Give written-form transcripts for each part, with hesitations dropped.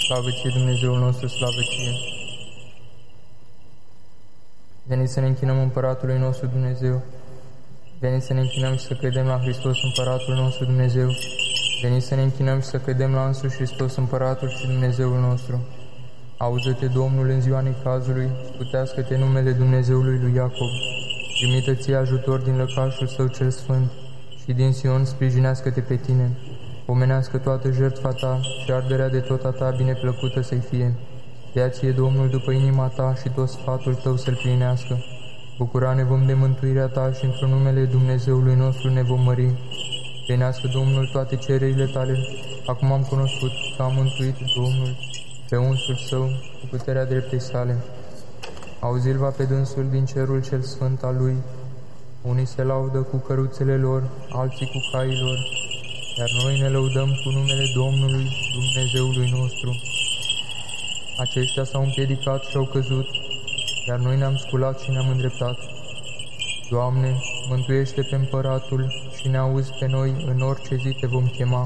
Slavă ție, Dumnezeul nostru, slavă ție! Veniți să ne închinăm Împăratului nostru Dumnezeu. Veniți să ne închinăm și să credem la Hristos Împăratul nostru Dumnezeu. Veniți să ne închinăm și să credem la însuși Hristos Împăratul și Dumnezeul nostru. Auză-te, Domnul, în ziua necazului, scutească-te numele Dumnezeului lui Iacob. Trimită ție ajutor din lăcașul său cel sfânt și din Sion sprijinească-te pe tine. Pomenească toată jertfa ta și arderea de tot a ta bineplăcută să-i fie. Ia ție, Domnul, după inima ta și tot sfatul tău să-l plinească. Bucura ne vom de mântuirea ta și într-un numele Dumnezeului nostru ne vom mări. Plinească, Domnul, toate cererile tale. Acum am cunoscut că am mântuit Domnul pe unsul său cu puterea dreptei sale. Auzi-l va pe dânsul din cerul cel sfânt al lui. Unii se laudă cu căruțele lor, alții cu cailor, iar noi ne lăudăm cu numele Domnului, Dumnezeului nostru. Aceștia s-au împiedicat și au căzut, iar noi ne-am sculat și ne-am îndreptat. Doamne, mântuiește pe împăratul și ne auzi pe noi în orice zi te vom chema.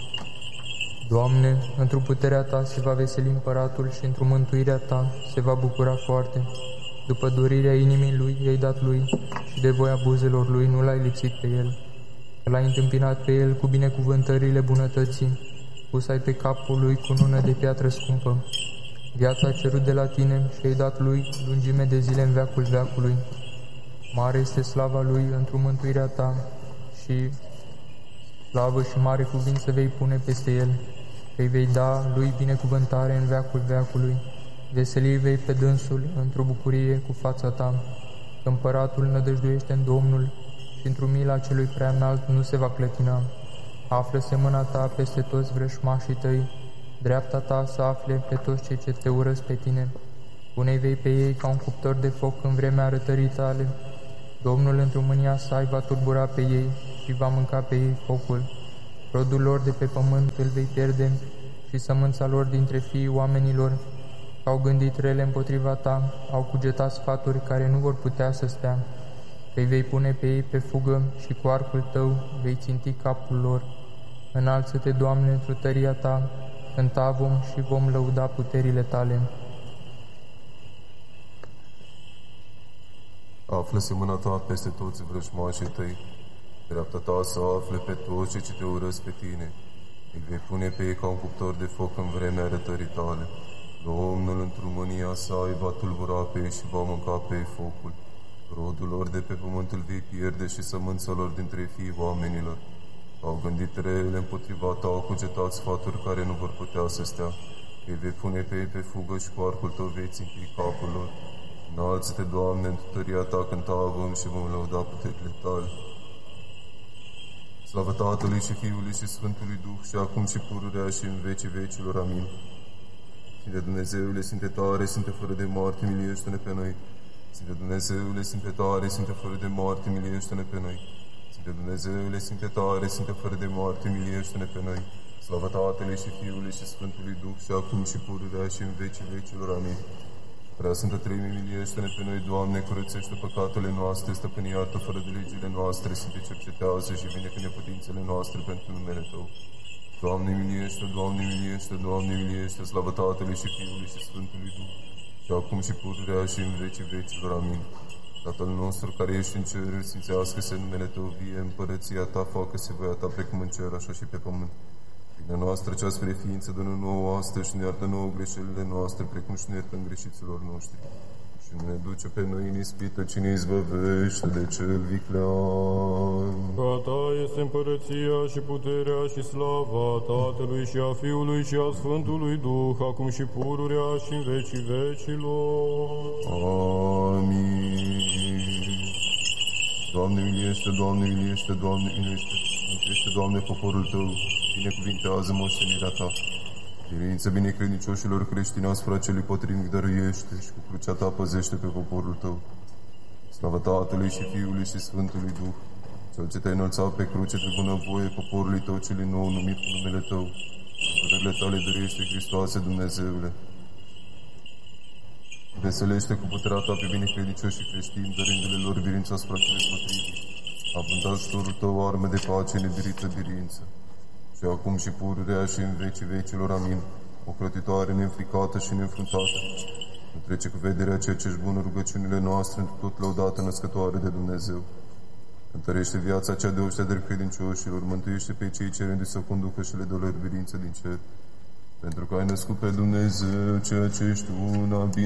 Doamne, într-o puterea ta se va veseli împăratul și într-o mântuirea ta se va bucura foarte. După dorirea inimii lui i-ai dat lui și de voia buzelor lui nu l-ai lipsit pe el. L-ai întâmpinat pe el cu binecuvântările bunătății, pus ai pe capul lui cu nună de piatră scumpă. Viața a cerut de la tine și ai dat lui lungime de zile în veacul veacului. Mare este slava lui într-o mântuirea ta și slavă și mare cuvință vei pune peste el. Îi vei da lui binecuvântare în veacul veacului. Veselii vei pe dânsul într-o bucurie cu fața ta. Că împăratul nădăjduiește în Domnul și într-o mila celui prea înalt nu se va clătina. Află-se mâna ta peste toți vrășmașii tăi, dreapta ta să afle pe toți cei ce te urăsc pe tine. Pune-i vei pe ei ca un cuptor de foc în vremea arătării tale. Domnul într-o mânia sa va turbura pe ei și va mânca pe ei focul. Rodul lor de pe pământ îl vei pierde și sămânța lor dintre fiii oamenilor. Au gândit rele împotriva ta, au cugetat sfaturi care nu vor putea să stea. Îi vei pune pe ei pe fugă și cu arcul tău vei ținti capul lor. Înalță-te, Doamne, într-o tăria ta, cânta vom și vom lăuda puterile tale. Află-se mâna ta peste toți vrăjmașii tăi, dreapta ta să afle pe toți cei ce te urăsc pe tine. Îi vei pune pe ei ca un cuptor de foc în vremea arătării tale. Domnul într-o mânia sa îi va tulbura pe ei și va mânca pe ei focul. Rodul lor de pe pământ îl vei pierde și sămânța lor dintre fiii oamenilor. Au gândit rele împotriva ta, au cugetat sfaturi care nu vor putea să stea. Îi vei pune pe ei pe fugă și cu arcul tău vei ținti capul lor. Înalță-te, Doamne, în tăria ta cânta vom și vom lăuda puterile tale. Slavă Tatălui și Fiului și Sfântului Duh și acum și pururea și în vecii vecilor. Amin. Sfinte Dumnezeule, Sfinte tare, Sfinte fără de moarte, miliește-ne pe noi. Sfinte Dumnezeule, Sfinte tare, Sfinte fără de moarte, miliește-ne pe noi. Sfinte Dumnezeule, Sfinte tare, Sfinte fără de moarte, miliește-ne pe noi. Slavă Tatălui și Fiului și Sfântului Duh și acum și pururea și în vecii vecilor. Amin. Prea Sfântă Treime, miliește-ne pe noi, Doamne, curățește păcatele noastre, stăpâne iartă fără de legile noastre, Sfinte cercetează și vindecă neputințele noastre pentru numele Tău. Doamne, miliește, Doamne, miliește, Doamne, miliește, slavă Tatălui și Fiului și Sfântului Duh, și acum și pururea și în vecii vecilor. Amin. Tatăl nostru care ești în ceruri, sfințească-se numele Tău, vie împărăția Ta, facă-se voia Ta precum în cer, așa și pe pământ. Pâinea noastră cea spre ființă dă-ne nouă astăzi și ne iartă nouă greșelile noastre, precum și ne iertăm greșiților noștri. Și nu ne duce pe noi în ispită, ci ne izbăvește de cel viclean. Că a Ta este împărăția și puterea și slava Tatălui și a Fiului și a Sfântului Duh, acum și pururea și în vecii vecilor. Amin. Doamne miliește, Doamne miliește, Doamne miliește, mântuiește, Doamne, poporul Tău, binecuvintează moștenirea Ta. Biruință binecredincioșilor creștini asupra celui potrivnic dăruiește și cu crucea Ta păzește pe poporul Tău. Slavă Tatălui și Fiului și Sfântului Duh, Cel ce Te-ai înălțat pe cruce de bunăvoie poporului Tău celui nou numit cu numele Tău. Lucrările Tale dăruiește, Hristoase, Dumnezeule. Veselește cu puterea Ta pe binecredincioșii creștini, dărându-le lor biruința asupra celui potrivnic. Având ajutorul Tău arme de pace, nebirită biruință. Și acum și pururea și în vecii vecilor. Amin. ocrotitoare, neînfricată și neînfruntată. Nu trece cu vederea ceea ce-și bună rugăciunile noastre, tot lăudată născătoare de Dumnezeu. Întărește viața cea de oștea de credincioșilor, mântuiește pe cei cerându-i să conducă și le dă lor birință din cer. Pentru că ai născut pe Dumnezeu, ceea ce ești una,